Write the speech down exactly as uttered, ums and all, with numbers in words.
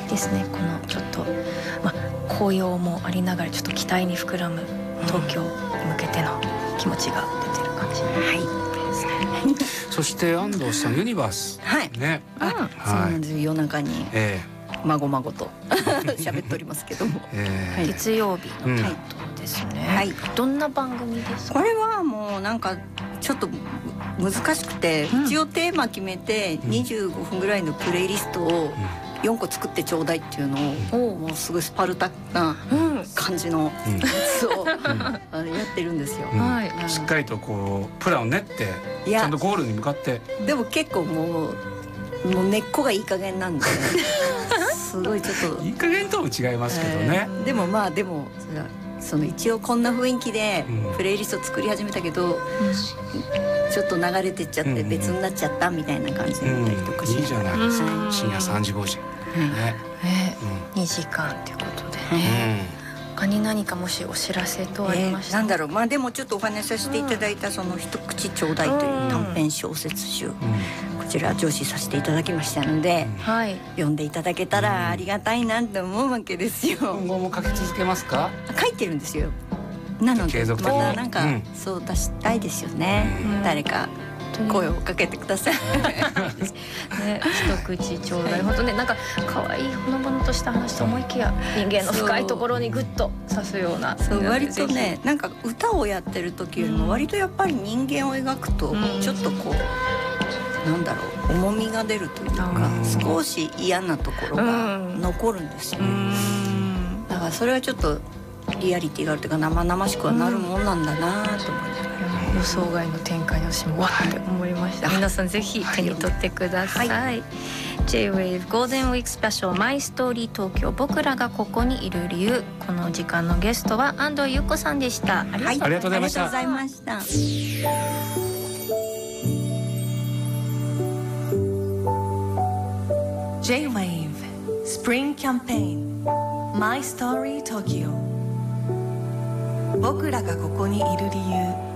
ですね。このちょっと、まあ、紅葉もありながらちょっと期待に膨らむ東京に向けての気持ちが出てる感じ、はいですね。 そして安藤さんユニバース、 はいね、 あ、そうなんですよ。夜中に、 えまごまごと喋っておりますけども、 えー月曜日のタイトルですね、 はい、 どんな番組ですか？ これはもうなんかちょっと難しくて、うん、一応テーマ決めてにじゅうごふんぐらいのプレイリストをよんこ作ってちょうだいっていうのを、うん、もうすごいスパルタな感じのやつを、うん、やってるんですよ、 うんはい、しっかりとこうプランを練ってちゃんとゴールに向かって。 でも結構もうもう根っこがいい加減なんですごいちょっといい加減とも違いますけどね、 えー、でもまあでもそれはその一応こんな雰囲気でプレイリスト作り始めたけど、うん、ちょっと流れてっちゃって別になっちゃったみたいな感じで見たりとかし、 うん、いいじゃないですか、うん、深夜さんじごじ、うんねえー、にじかんということでね、うん、他に何かもしお知らせとありました、 えー、なんだろう、まあでもちょっとお話しさせていただいたその一口ちょうだいという短編小説集、うん、こちら上司させていただきましたので、うん、読んでいただけたらありがたいなって思うわけですよ。 今後も書き続けますか？ 書いてるんですよ。なのでまたなんか、うん、そう出したいですよね、うん、誰か声をかけてくださいね、一口ちょうだい、本当ね、なんか可愛いほのぼのとした話と思いきや人間の深いところにグッと刺すような、 そう割とね、なんか歌をやってる時よりも割とやっぱり人間を描くとちょっとこう、うん、なんだろう、重みが出るというか、少し嫌なところが残るんですよね、うん、だからそれはちょっとリアリティがあるというか生々しくはなるもんなんだなと思いながら、 うん、予想外の展開に私もわって思いました、はい、皆さんぜひ手に取ってください、はい、J-ウェーブ ゴールデンウィークスペシャルマイストーリー東京、僕らがここにいる理由。この時間のゲストは安藤優子さんでした。 ありがとうございました、 はい、ありがとうございました。 J-ウェーブ Spring Campaign My Story Tokyo、僕らがここにいる理由。